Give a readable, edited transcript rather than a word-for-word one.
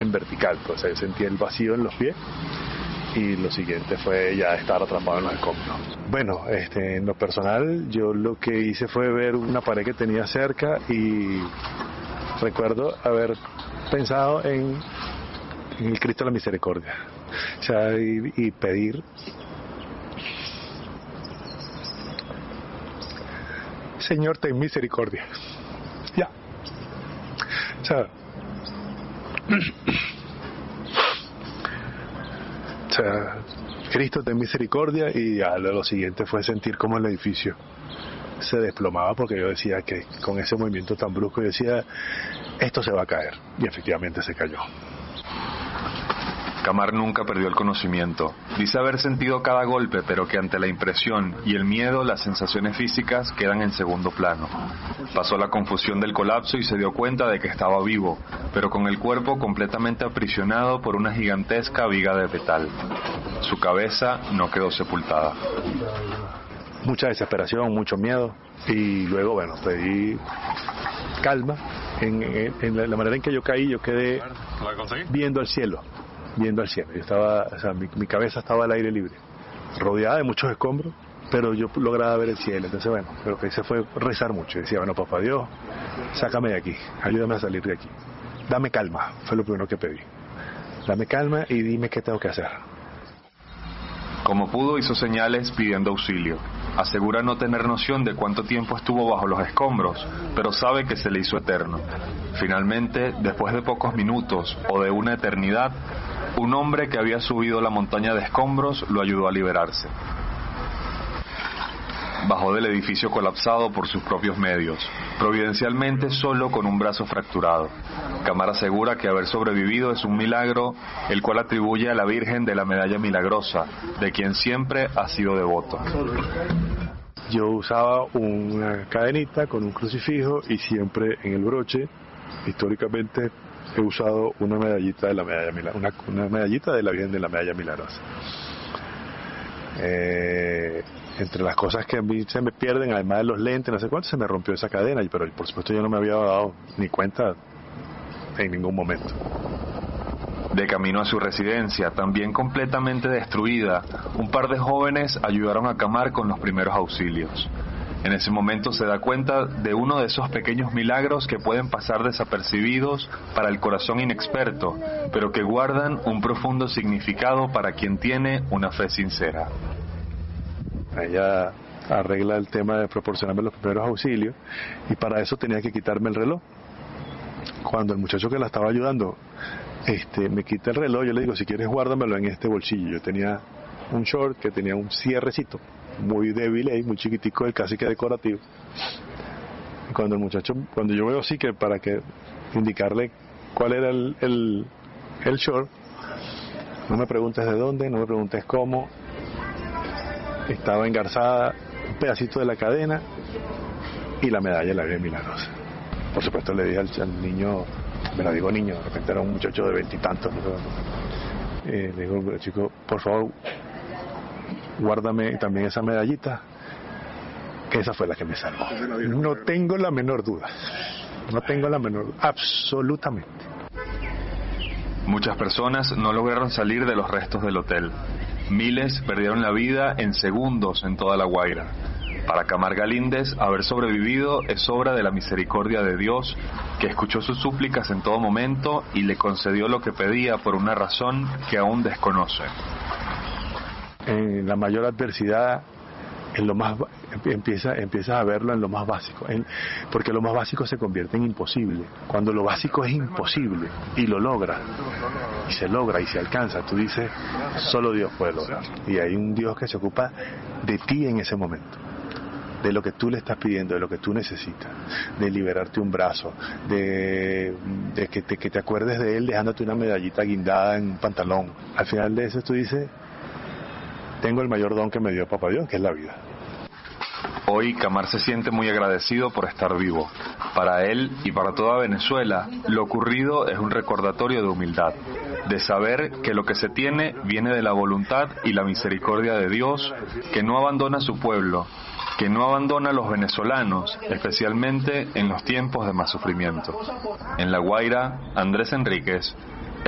en vertical, pues yo sentía el vacío en los pies y lo siguiente fue ya estar atrapado en los escombros. Bueno, en lo personal yo lo que hice fue ver una pared que tenía cerca y recuerdo haber pensado en el Cristo de la Misericordia, o sea, y pedir: Señor, ten misericordia. Ya. O sea, Cristo, ten misericordia. Y ya lo siguiente fue sentir como el edificio se desplomaba, porque yo decía que con ese movimiento tan brusco, yo decía, esto se va a caer. Y efectivamente se cayó. Camar nunca perdió el conocimiento. Dice haber sentido cada golpe, pero que ante la impresión y el miedo las sensaciones físicas quedan en segundo plano. Pasó la confusión del colapso y se dio cuenta de que estaba vivo, pero con el cuerpo completamente aprisionado por una gigantesca viga de metal. Su cabeza no quedó sepultada. Mucha desesperación, mucho miedo, y luego, bueno, pedí calma. En la manera en que yo caí, yo quedé viendo al cielo. Yo estaba, o sea, mi cabeza estaba al aire libre, rodeada de muchos escombros, pero yo lograba ver el cielo. Entonces, bueno, lo que hice fue rezar mucho. Decía, bueno, papá Dios, sácame de aquí, ayúdame a salir de aquí, dame calma, fue lo primero que pedí. Dame calma y dime qué tengo que hacer. Como pudo, hizo señales pidiendo auxilio. Asegura no tener noción de cuánto tiempo estuvo bajo los escombros, pero sabe que se le hizo eterno. Finalmente, después de pocos minutos o de una eternidad, un hombre que había subido la montaña de escombros lo ayudó a liberarse. Bajó del edificio colapsado por sus propios medios, providencialmente solo con un brazo fracturado. Camar asegura que haber sobrevivido es un milagro, el cual atribuye a la Virgen de la Medalla Milagrosa, de quien siempre ha sido devoto. Yo usaba una cadenita con un crucifijo y siempre en el broche, históricamente, he usado una medallita de la Medalla Milagrosa, una medallita de la Virgen de la Medalla Milagrosa. Entre las cosas que a mí se me pierden, además de los lentes, no sé cuánto, se me rompió esa cadena, pero por supuesto yo no me había dado ni cuenta en ningún momento. De camino a su residencia, también completamente destruida, un par de jóvenes ayudaron a Camar con los primeros auxilios. En ese momento se da cuenta de uno de esos pequeños milagros que pueden pasar desapercibidos para el corazón inexperto, pero que guardan un profundo significado para quien tiene una fe sincera. Ella arregla el tema de proporcionarme los primeros auxilios, y para eso tenía que quitarme el reloj. Cuando el muchacho que la estaba ayudando me quita el reloj, yo le digo, si quieres guárdamelo en este bolsillo. Yo tenía un short que tenía un cierrecito muy débil ahí, muy chiquitico, casi que decorativo. Y cuando yo veo así, que para que indicarle cuál era el short, no me preguntes de dónde, no me preguntes cómo, estaba engarzada un pedacito de la cadena y la medalla de la Virgen Milagrosa. Por supuesto le dije al niño, me la digo niño, de repente era un muchacho de 20 y tantos, le digo, chico, por favor, guárdame también esa medallita, que esa fue la que me salvó. No tengo la menor duda, absolutamente. Muchas personas no lograron salir de los restos del hotel. Miles perdieron la vida en segundos en toda La Guaira. Para Camar Galíndez, haber sobrevivido es obra de la misericordia de Dios, que escuchó sus súplicas en todo momento y le concedió lo que pedía por una razón que aún desconoce. En la mayor adversidad, empiezas a verlo en lo más básico, porque lo más básico se convierte en imposible. Cuando lo básico es imposible y lo logra, y se logra y se alcanza, tú dices, solo Dios puede lograr. Y hay un Dios que se ocupa de ti en ese momento, de lo que tú le estás pidiendo, de lo que tú necesitas, de liberarte un brazo, de que te acuerdes de Él dejándote una medallita guindada en un pantalón. Al final de eso tú dices, tengo el mayor don que me dio Papá Dios, que es la vida. Hoy Camar se siente muy agradecido por estar vivo. Para él y para toda Venezuela, lo ocurrido es un recordatorio de humildad, de saber que lo que se tiene viene de la voluntad y la misericordia de Dios, que no abandona a su pueblo, que no abandona a los venezolanos, especialmente en los tiempos de más sufrimiento. En La Guaira, Andrés Enríquez,